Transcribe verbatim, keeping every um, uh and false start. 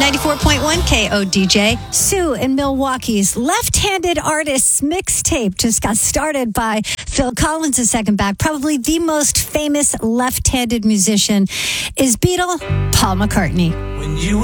ninety-four point one K O D J. Sue in Milwaukee's Left-Handed Artists mixtape just got started by Phil Collins a second back. Probably the most famous left-handed musician is Beatle Paul McCartney. When you